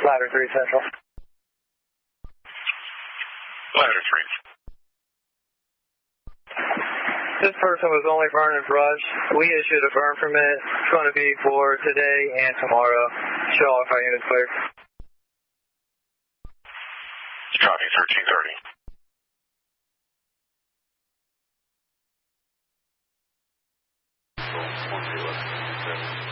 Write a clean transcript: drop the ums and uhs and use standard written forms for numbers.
Ladder 3 Central. Ladder 3. This person was only burning brush. We issued a burn permit. It's going to be for today and tomorrow. Show all of our units clear. Copy, 1330.